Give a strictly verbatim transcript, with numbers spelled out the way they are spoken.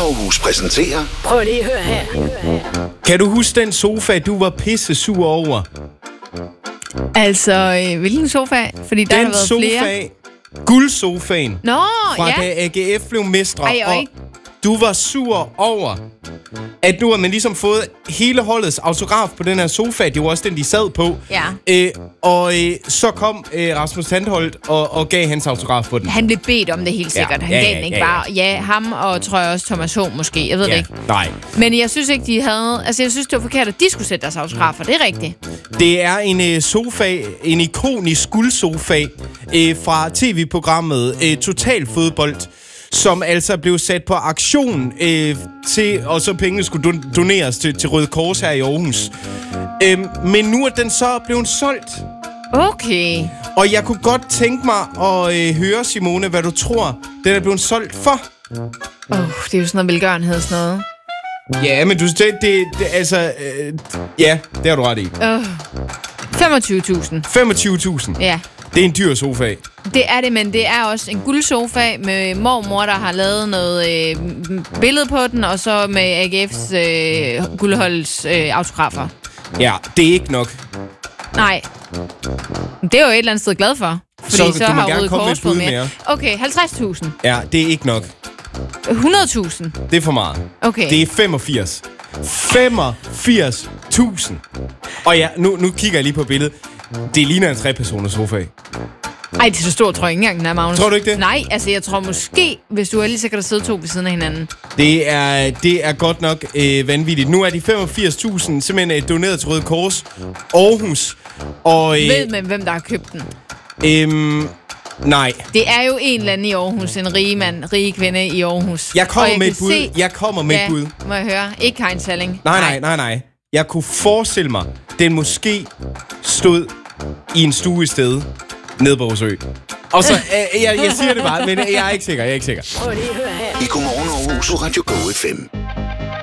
Aarhus præsenterer... Prøv lige at høre her. Kan du huske den sofa, du var pisse sur over? Altså, øh, hvilken sofa? Fordi der Den har været sofa, flere. guldsofaen, Nå, fra ja. da A G F blev mestre. Ej, og og ikke- du var sur over, at nu har man ligesom fået hele holdets autograf på den her sofa. Det var også den, de sad på. Ja. Øh, og øh, så kom øh, Rasmus Tandholt og, og gav hans autograf på den. Han blev bedt om det helt sikkert. Ja, Han ja, gav ja, den ikke ja, ja. bare. Ja, ham og tror jeg også Thomas H. måske. Jeg ved det Ja, ikke. nej. Men jeg synes ikke, de havde... Altså, jeg synes, det var forkert, at de skulle sætte deres autografer. Det er rigtigt. Det er en øh, sofa, en ikonisk guldsofa øh, fra tv-programmet øh, Total Fodbold, som altså blev sat på aktion øh, til, og så pengene skulle don- doneres til, til Røde Kors her i Aarhus. Øh, men nu er den så blevet solgt. Okay. Og jeg kunne godt tænke mig at øh, høre, Simone, hvad du tror, den er blevet solgt for. Åh, oh, det er jo sådan noget velgørenhed, sådan noget. Ja, men du det, det, det altså, øh, ja, det har du ret i. Åh. femogtyve tusind. femogtyve tusind. Ja. Det er en dyr sofa. Det er det, men det er også en guldsofa med mormor, der har lavet noget øh, billede på den, og så med A G F's øh, guldholdets øh, autografer. Ja, det er ikke nok. Nej. Det er jo et eller andet sted glad for. Fordi Så så, du må har gerne Røde komme med Kors et bud fået mere. mere. Okay, halvtreds tusind. Ja, det er ikke nok. hundrede tusind. Det er for meget. Okay. Det er femogfirs. femogfirs tusind. Og ja, nu, nu kigger jeg lige på billedet. Det ligner en tre-personers sofa. Ej, det er så stort, tror jeg ikke engang, den er, Magnus. Tror du ikke det? Nej, altså jeg tror måske, hvis du er lige så kan der sidde to ved siden af hinanden. Det er, det er godt nok øh, vanvittigt. Nu er de femogfirs tusind simpelthen øh, doneret til Røde Kors Aarhus. Og, øh, Ved man, hvem der har købt den? øhm, nej. Det er jo en eller anden i Aarhus, en rige mand, rige kvinde i Aarhus. Jeg kommer Og med kan et bud. Se, Jeg kommer med ja, et bud. må jeg høre. Ikke Heinz Salling. Nej, nej, nej, nej. Jeg kunne forestille mig, den måske stod i en stue i sted nede på Aarhusø. Og så, øh, jeg, jeg siger det bare, men jeg er ikke sikker, jeg er ikke sikker. Prøv lige at høre her. I Godmorgen Aarhus på Radio Go F M.